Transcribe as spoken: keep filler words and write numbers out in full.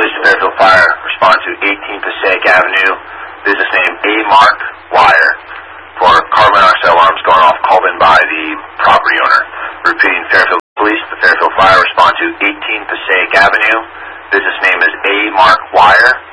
Police to Fairfield Fire, respond to eighteen Passaic Avenue, business name A. Mark Wire, for carbon monoxide alarms going off called in by the property owner. Repeating, Fairfield Police to Fairfield Fire, respond to eighteen Passaic Avenue, business name is A. Mark Wire,